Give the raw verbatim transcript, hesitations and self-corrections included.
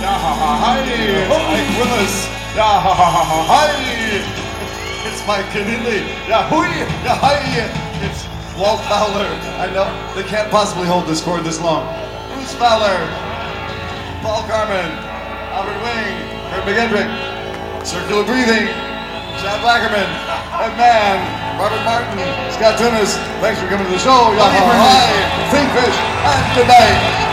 Yeah, ha, ha, hi. It's Mike Willis. Yeah, ha, ha, ha, ha, hi. It's Mike Keneally. Yeah, hui. Yeah, hi. It's Walt Fowler. I know they can't possibly hold this chord this long. Bruce Fowler. Paul Carmen. Albert Wing. Kurt McGendrick. Circular Breathing. Chad Blackerman. Ed Mann. Robert Martin. Scott Tunis. Thanks for coming to the show. Yeah, ha, ha, hi. Thinkfish. And good night.